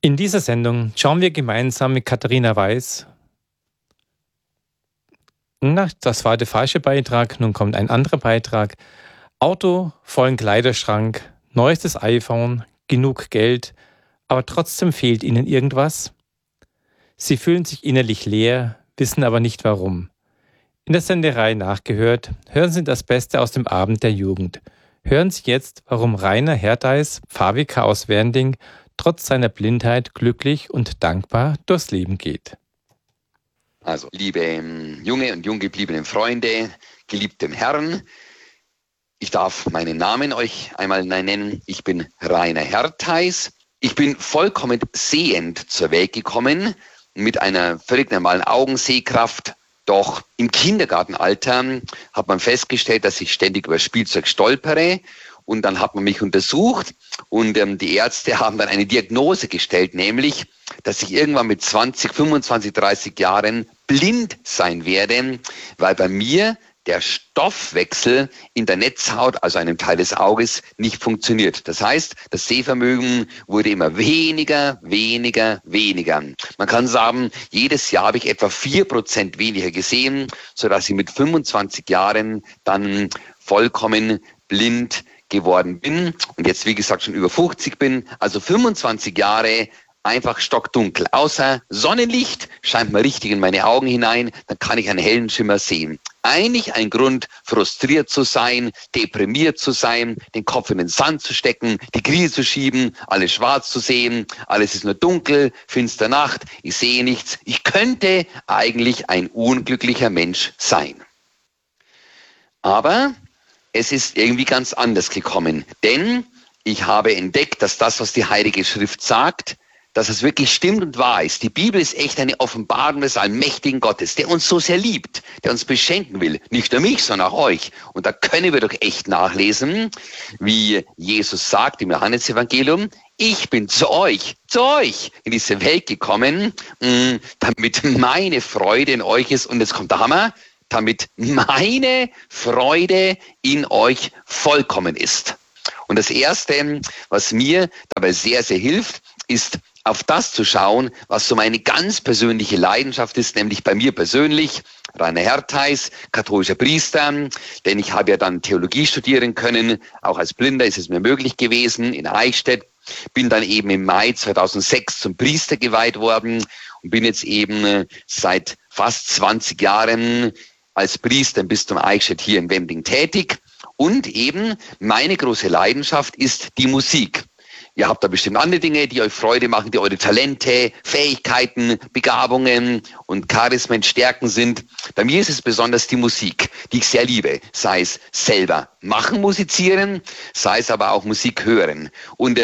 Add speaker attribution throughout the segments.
Speaker 1: In dieser Sendung schauen wir gemeinsam mit Katharina Weiß. Das war der falsche Beitrag, nun kommt ein anderer Beitrag. Auto, vollen Kleiderschrank, neuestes iPhone, genug Geld, aber trotzdem fehlt ihnen irgendwas. Sie fühlen sich innerlich leer, wissen aber nicht warum. In der Senderei Nachgehört hören Sie das Beste aus dem Abend der Jugend. Hören Sie jetzt, warum Rainer Hertheis, Pfarrvikar aus Wernding, trotz seiner Blindheit glücklich und dankbar durchs Leben geht.
Speaker 2: Also, liebe junge und jung gebliebene Freunde, geliebtem Herrn, ich darf meinen Namen euch einmal nennen. Ich bin Rainer Hertheis. Ich bin vollkommen sehend zur Welt gekommen, mit einer völlig normalen Augensehkraft. Doch im Kindergartenalter hat man festgestellt, dass ich ständig über Spielzeug stolpere. Und dann hat man mich untersucht und die Ärzte haben dann eine Diagnose gestellt, nämlich, dass ich irgendwann mit 20, 25, 30 Jahren blind sein werde, weil bei mir der Stoffwechsel in der Netzhaut, also einem Teil des Auges, nicht funktioniert. Das heißt, das Sehvermögen wurde immer weniger. Man kann sagen, jedes Jahr habe ich etwa 4% weniger gesehen, sodass ich mit 25 Jahren dann vollkommen blind geworden bin und jetzt, wie gesagt, schon über 50 bin. Also 25 Jahre einfach stockdunkel. Außer Sonnenlicht scheint mal richtig in meine Augen hinein, dann kann ich einen hellen Schimmer sehen. Eigentlich ein Grund, frustriert zu sein, deprimiert zu sein, den Kopf in den Sand zu stecken, die Krise zu schieben, alles schwarz zu sehen, alles ist nur dunkel, finster Nacht, ich sehe nichts. Ich könnte eigentlich ein unglücklicher Mensch sein. Aber es ist irgendwie ganz anders gekommen, denn ich habe entdeckt, dass das, was die Heilige Schrift sagt, dass es wirklich stimmt und wahr ist. Die Bibel ist echt eine Offenbarung des allmächtigen Gottes, der uns so sehr liebt, der uns beschenken will. Nicht nur mich, sondern auch euch. Und da können wir doch echt nachlesen, wie Jesus sagt im Johannesevangelium, ich bin zu euch in diese Welt gekommen, damit meine Freude in euch ist. Und jetzt kommt der Hammer, damit meine Freude in euch vollkommen ist. Und das Erste, was mir dabei sehr, sehr hilft, ist auf das zu schauen, was so meine ganz persönliche Leidenschaft ist, nämlich bei mir persönlich, Rainer Hertheis, katholischer Priester, denn ich habe ja dann Theologie studieren können, auch als Blinder ist es mir möglich gewesen, in Eichstätt, bin dann eben im Mai 2006 zum Priester geweiht worden und bin jetzt eben seit fast 20 Jahren als Priester im Bistum Eichstätt hier in Wending tätig. Und eben meine große Leidenschaft ist die Musik. Ihr habt da bestimmt andere Dinge, die euch Freude machen, die eure Talente, Fähigkeiten, Begabungen und Charismen, Stärken sind. Bei mir ist es besonders die Musik, die ich sehr liebe. Sei es selber machen, musizieren, sei es aber auch Musik hören. Und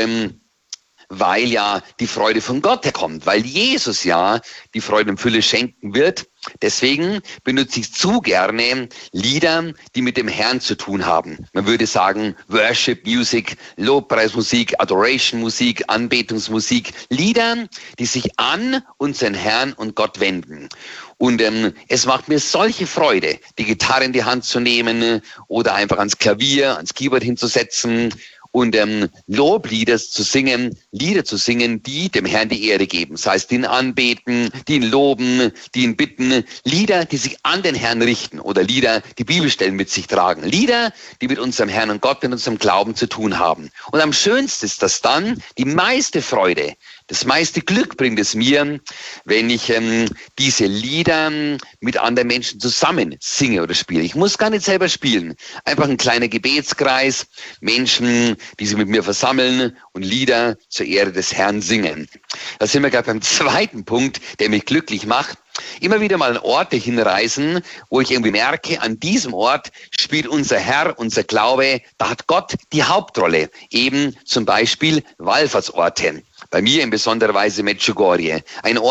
Speaker 2: weil ja die Freude von Gott herkommt, weil Jesus ja die Freude in Fülle schenken wird. Deswegen benutze ich zu gerne Lieder, die mit dem Herrn zu tun haben. Man würde sagen Worship Music, Lobpreismusik, Adoration Musik, Anbetungsmusik. Lieder, die sich an unseren Herrn und Gott wenden. Und es macht mir solche Freude, die Gitarre in die Hand zu nehmen oder einfach ans Klavier, ans Keyboard hinzusetzen und Loblieder zu singen, Lieder zu singen, die dem Herrn die Ehre geben. Das heißt, die ihn anbeten, die ihn loben, die ihn bitten. Lieder, die sich an den Herrn richten oder Lieder, die Bibelstellen mit sich tragen. Lieder, die mit unserem Herrn und Gott, mit unserem Glauben zu tun haben. Und am schönsten ist das dann, die meiste Freude, das meiste Glück bringt es mir, wenn ich diese Lieder mit anderen Menschen zusammen singe oder spiele. Ich muss gar nicht selber spielen. Einfach ein kleiner Gebetskreis, Menschen, die sich mit mir versammeln und Lieder zur Ehre des Herrn singen. Da sind wir gleich beim zweiten Punkt, der mich glücklich macht. Immer wieder mal an Orte hinreisen, wo ich irgendwie merke, an diesem Ort spielt unser Herr, unser Glaube, da hat Gott die Hauptrolle. Eben zum Beispiel Wallfahrtsorte. Bei mir in besonderer Weise Medjugorje. Ein Ort,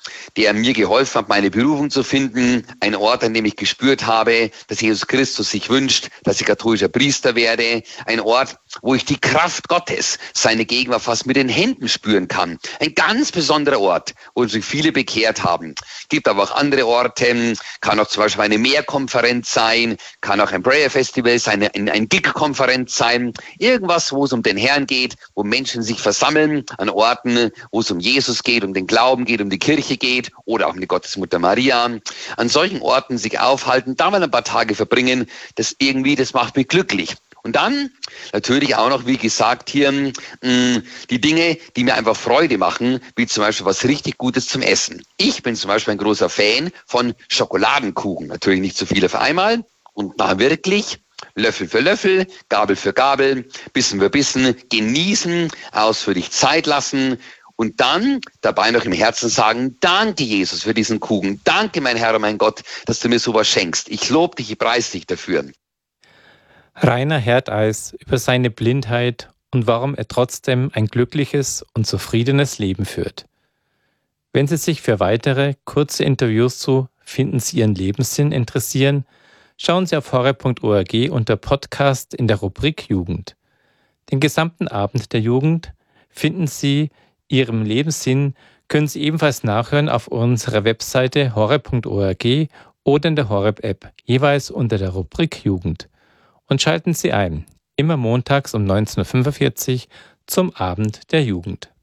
Speaker 2: der mir geholfen hat, meine Berufung zu finden. Ein Ort, an dem ich gespürt habe, dass Jesus Christus sich wünscht, dass ich katholischer Priester werde. Ein Ort, wo ich die Kraft Gottes, seine Gegenwart fast mit den Händen spüren kann. Ein ganz besonderer Ort, wo sich viele bekehrt haben. Gibt aber auch andere Orte, kann auch zum Beispiel eine Mehrkonferenz sein, kann auch ein Prayer Festival sein, ein Gig-Konferenz sein. Irgendwas, wo es um den Herrn geht, wo Menschen sich versammeln, an Orten, wo es um Jesus geht, um den Glauben geht, um die Kirche geht oder auch um die Gottesmutter Maria. An solchen Orten sich aufhalten, da mal ein paar Tage verbringen, das macht mich glücklich. Und dann natürlich auch noch, wie gesagt, hier die Dinge, die mir einfach Freude machen, wie zum Beispiel was richtig Gutes zum Essen. Ich bin zum Beispiel ein großer Fan von Schokoladenkuchen. Natürlich nicht zu viele auf einmal. Und da wirklich Löffel für Löffel, Gabel für Gabel, Bissen für Bissen, genießen, ausführlich Zeit lassen und dann dabei noch im Herzen sagen, danke Jesus für diesen Kuchen, danke mein Herr und mein Gott, dass du mir sowas schenkst. Ich lobe dich, ich preise dich dafür.
Speaker 1: Rainer Herdeis über seine Blindheit und warum er trotzdem ein glückliches und zufriedenes Leben führt. Wenn Sie sich für weitere kurze Interviews zu Finden Sie Ihren Lebenssinn interessieren, schauen Sie auf horeb.org unter Podcast in der Rubrik Jugend. Den gesamten Abend der Jugend finden Sie Ihrem Lebenssinn, können Sie ebenfalls nachhören auf unserer Webseite horeb.org oder in der Horeb-App, jeweils unter der Rubrik Jugend. Und schalten Sie ein, immer montags um 19.45 Uhr zum Abend der Jugend.